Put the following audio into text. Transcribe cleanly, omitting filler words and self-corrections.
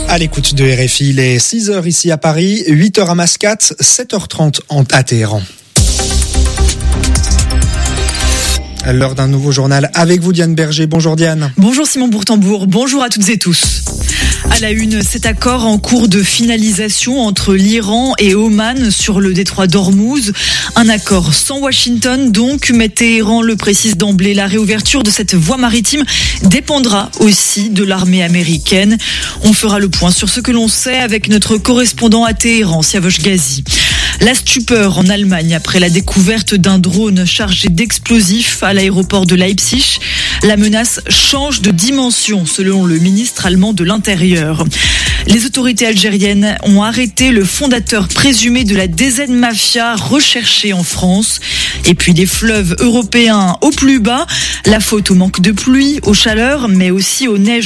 À l'écoute de RFI, il est 6h ici à Paris, 8h à Mascate, 7h30 à Téhéran. L'heure d'un nouveau journal avec vous, Diane Berger. Bonjour Diane. Bonjour Simon Bourtambour, bonjour à toutes et tous. À la une, cet accord en cours de finalisation entre l'Iran et Oman sur le détroit d'Ormuz. Un accord sans Washington donc, mais Téhéran le précise d'emblée. La réouverture de cette voie maritime dépendra aussi de l'armée américaine. On fera le point sur ce que l'on sait avec notre correspondant à Téhéran, Siavosh Ghazi. La stupeur en Allemagne après la découverte d'un drone chargé d'explosifs à l'aéroport de Leipzig. La menace change de dimension selon le ministre allemand de l'Intérieur. Les autorités algériennes ont arrêté le fondateur présumé de la DZ Mafia recherché en France. Et puis les fleuves européens au plus bas. La faute au manque de pluie, aux chaleurs, mais aussi aux neiges